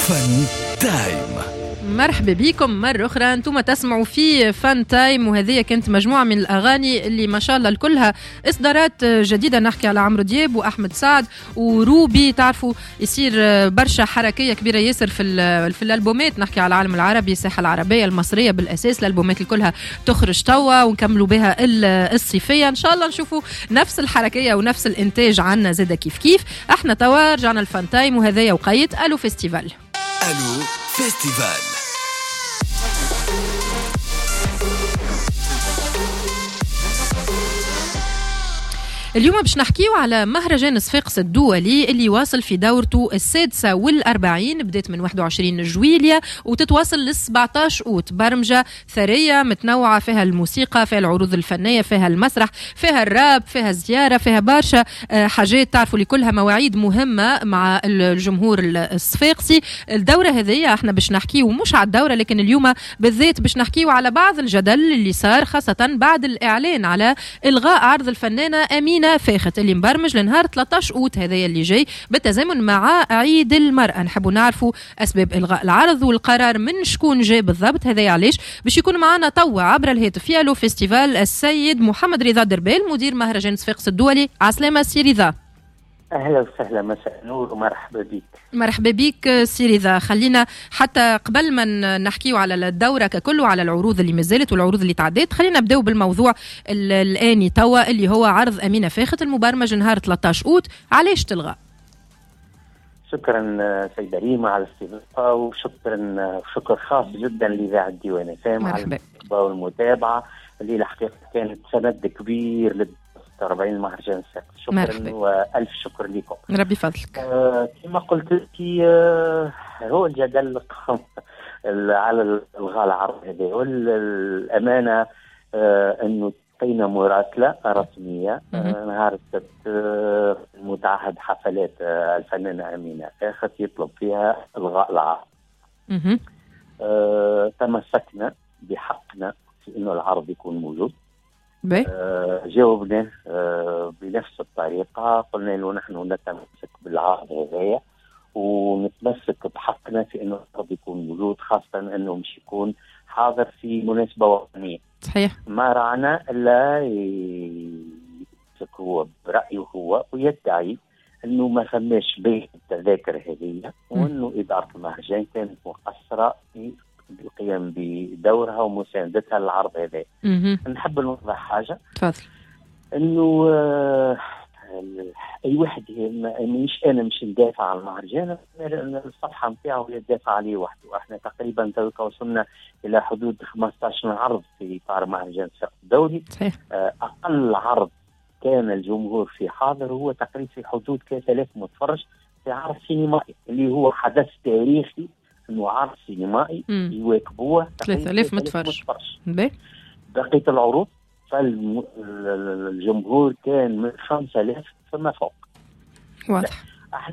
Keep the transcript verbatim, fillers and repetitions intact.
فن تايم. مرحبا بكم مرة أخرى. أنتم تسمعوا في فان تايم، وهذه كانت مجموعة من الأغاني اللي ما شاء الله الكلها إصدارات جديدة. نحكي على عمرو دياب وأحمد سعد وروبي. تعرفوا يصير برشا حركية كبيرة ياسر في في الألبومات. نحكي على العالم العربي، الساحة العربية المصرية بالأساس. الألبومات الكلها تخرج توا ونكملوا بها الصيفية إن شاء الله. نشوفوا نفس الحركية ونفس الإنتاج عنا زادة كيف كيف. احنا توا رجعنا الفان تايم، وهذا وقيت ألو فيستيفال. ألو فيستيفال. اليوم باش نحكيو على مهرجان صفاقس الدولي اللي واصل في دورته السادسة والأربعين. بدأت من واحد وعشرين جويلية وتتواصل للسبعتاش أوت. برمجة ثرية متنوعة، فيها الموسيقى، فيها العروض الفنية، فيها المسرح، فيها الراب، فيها الزيارة، فيها برشا حاجات تعرفوا لي كلها مواعيد مهمة مع الجمهور الصفاقسي. الدورة هذه احنا باش نحكيو مش على الدورة، لكن اليوم بالذات باش نحكيو على بعض الجدل اللي صار، خاصة بعد الإعلان على إلغاء عرض الفنانة أمينة فاخت اللي مبرمج لنهار ثلاثة عشر أوت هذا اللي جاي بالتزامن مع عيد المرأة. نحبوا نعرفوا أسباب إلغاء العرض والقرار من شكون جاي بالضبط. هذا علاش باش يكون معنا توا عبر الهاتف في ألو فيستيفال السيد محمد رضا دربال، مدير مهرجان صفاقس الدولي. عسلامة سي رضا. أهلا وسهلا، مساء نور ومرحبا بك. مرحبا بك سي رضا. خلينا حتى قبل ما نحكيو على الدورة ككل وعلى العروض اللي مازالت والعروض اللي تعديت، خلينا نبداو بالموضوع الآني توا اللي هو عرض أمينة فاخت المبرمج نهار ثلاثة عشر أوت. علاش تلغى؟ شكرا سيدة ريما على الاستضافة، وشكرا شكر خاص جدا لإذاعة ديوان إف إم على المتابعة والمتابعة اللي الحقيقة كانت سند كبير لل أربعين مهرجان صفاقس. شكرا مرحبا. والف شكر لكم. ربي فضلك. آه كما قلت لك آه هو الجدل على الغاء العرض هذا، والامانه آه انه لقينا مراسله رسميه آه نهار السبت آه متعهد حفلات آه الفنانه امينه فاخت يطلب فيها الغاء العرض. آه تمسكنا بحقنا في انه العرض يكون موجود. آه جاوبناه آه بنفس الطريقة، قلنا له نحن نتمسك بالعرض هذايا ونتمسك بحقنا في انه العرض يكون موجود، خاصة انه مش يكون حاضر في مناسبة وطنية. صحيح. ما رعنا الا يمسك هو برأيه هو ويدعي انه ما فماش بيع التذاكر هذه، وانه ادارة المهرجان كانت مقصرة في القيام بدورها ومساندتها للعرض هذا. نحب نوضح حاجة، تفضل. انه آه اي واحد مش انا مش ندافع عن المهرجان، الصفحة نتاعو هي تدافع عليه وحده. احنا تقريبا توقع وصلنا الى حدود خمسطاش عرض في اطار مهرجان صفاقس الدولي. آه اقل عرض كان الجمهور في حاضر هو تقريبا في حدود ثلاثة آلاف متفرج في عرض سينمائي اللي هو حدث تاريخي، انه عرض سينمائي يواكبوه ثلاثة آلاف متفرج. بقية العروض فالجمهور كان من خمسة آلاف فما فوق. واضح.